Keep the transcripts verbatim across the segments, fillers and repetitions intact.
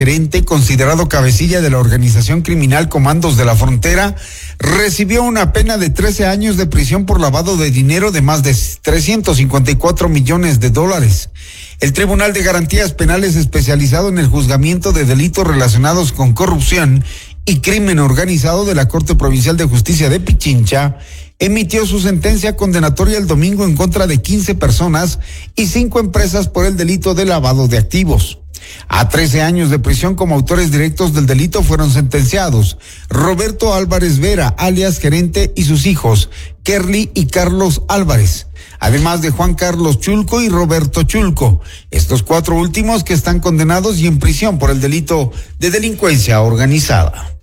gerente considerado cabecilla de la organización criminal Comandos de la Frontera, recibió una pena de trece años de prisión por lavado de dinero de más de trescientos cincuenta y cuatro millones de dólares. El Tribunal de Garantías Penales especializado en el juzgamiento de delitos relacionados con corrupción y crimen organizado de la Corte Provincial de Justicia de Pichincha emitió su sentencia condenatoria el domingo en contra de quince personas y cinco empresas por el delito de lavado de activos. A trece años de prisión como autores directos del delito fueron sentenciados Roberto Álvarez Vera, alias gerente, y sus hijos, Kerly y Carlos Álvarez, además de Juan Carlos Chulco y Roberto Chulco, estos cuatro últimos que están condenados y en prisión por el delito de delincuencia organizada.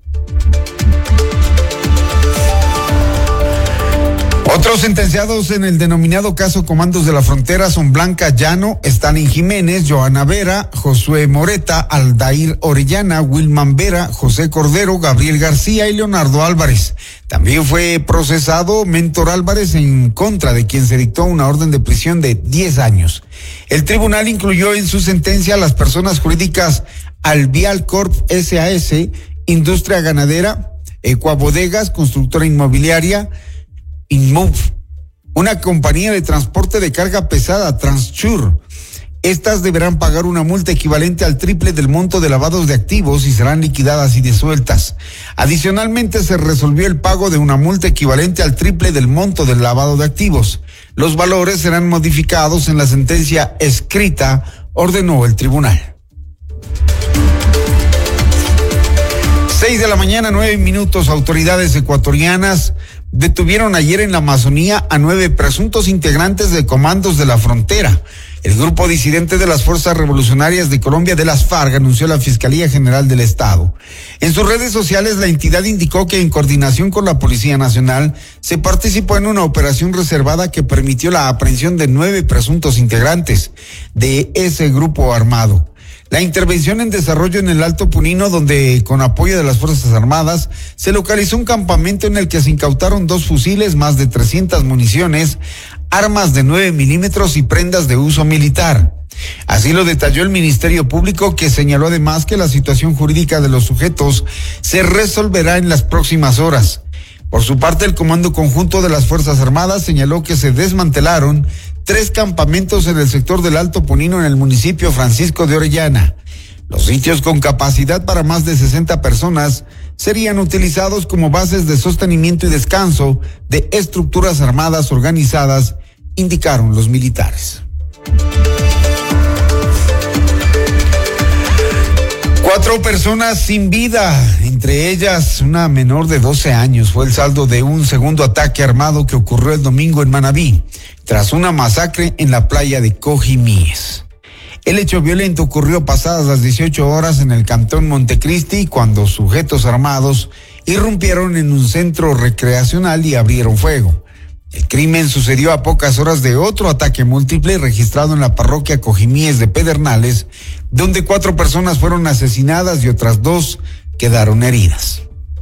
Otros sentenciados en el denominado caso Comandos de la Frontera son Blanca Llano, Stalin Jiménez, Joana Vera, Josué Moreta, Aldair Orellana, Wilman Vera, José Cordero, Gabriel García y Leonardo Álvarez. También fue procesado Mentor Álvarez en contra de quien se dictó una orden de prisión de diez años. El tribunal incluyó en su sentencia a las personas jurídicas Alvial Corp S A S, Industria Ganadera, Ecuabodegas, Constructora Inmobiliaria, Inmove, una compañía de transporte de carga pesada, Transchur. Estas deberán pagar una multa equivalente al triple del monto de lavados de activos y serán liquidadas y disueltas. Adicionalmente, se resolvió el pago de una multa equivalente al triple del monto del lavado de activos. Los valores serán modificados en la sentencia escrita, ordenó el tribunal. Seis de la mañana, nueve minutos. Autoridades ecuatorianas detuvieron ayer en la Amazonía a nueve presuntos integrantes de Comandos de la Frontera. El grupo disidente de las Fuerzas Revolucionarias de Colombia de las FARC, anunció la Fiscalía General del Estado. En sus redes sociales, la entidad indicó que en coordinación con la Policía Nacional se participó en una operación reservada que permitió la aprehensión de nueve presuntos integrantes de ese grupo armado. La intervención en desarrollo en el Alto Punino, donde con apoyo de las Fuerzas Armadas se localizó un campamento en el que se incautaron dos fusiles, más de trescientas municiones, armas de nueve milímetros y prendas de uso militar. Así lo detalló el Ministerio Público, que señaló además que la situación jurídica de los sujetos se resolverá en las próximas horas. Por su parte, el Comando Conjunto de las Fuerzas Armadas señaló que se desmantelaron tres campamentos en el sector del Alto Punino en el municipio Francisco de Orellana. Los sitios, con capacidad para más de sesenta personas, serían utilizados como bases de sostenimiento y descanso de estructuras armadas organizadas, indicaron los militares. Cuatro personas sin vida, entre ellas una menor de doce años, fue el saldo de un segundo ataque armado que ocurrió el domingo en Manabí, tras una masacre en la playa de Cojimíes. El hecho violento ocurrió pasadas las dieciocho horas en el cantón Montecristi, cuando sujetos armados irrumpieron en un centro recreacional y abrieron fuego. El crimen sucedió a pocas horas de otro ataque múltiple registrado en la parroquia Cojimíes de Pedernales, donde cuatro personas fueron asesinadas y otras dos quedaron heridas.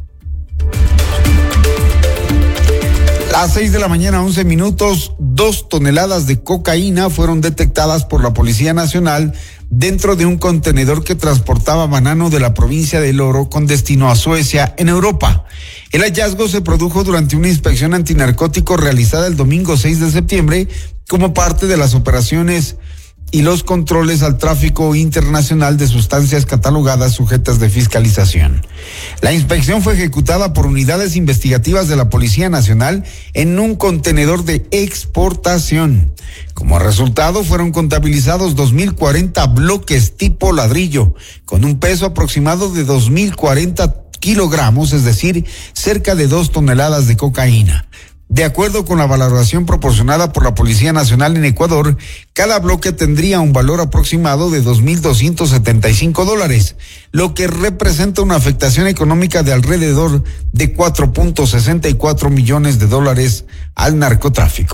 Las seis de la mañana, once minutos, dos toneladas de cocaína fueron detectadas por la Policía Nacional dentro de un contenedor que transportaba banano de la provincia del Oro con destino a Suecia, en Europa. El hallazgo se produjo durante una inspección antinarcótico realizada el domingo seis de septiembre como parte de las operaciones y los controles al tráfico internacional de sustancias catalogadas sujetas de fiscalización. La inspección fue ejecutada por unidades investigativas de la Policía Nacional en un contenedor de exportación. Como resultado, fueron contabilizados dos mil cuarenta bloques tipo ladrillo, con un peso aproximado de dos mil cuarenta kilogramos, es decir, cerca de dos toneladas de cocaína. De acuerdo con la valoración proporcionada por la Policía Nacional en Ecuador, cada bloque tendría un valor aproximado de dos mil doscientos setenta y cinco dólares, lo que representa una afectación económica de alrededor de cuatro punto sesenta y cuatro millones de dólares al narcotráfico.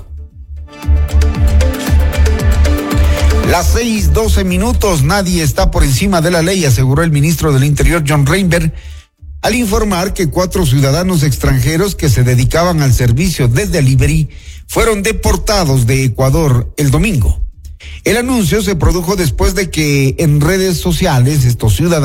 Las seis doce minutos, nadie está por encima de la ley, aseguró el ministro del Interior, John Reinberg, al informar que cuatro ciudadanos extranjeros que se dedicaban al servicio de delivery fueron deportados de Ecuador el domingo. El anuncio se produjo después de que en redes sociales estos ciudadanos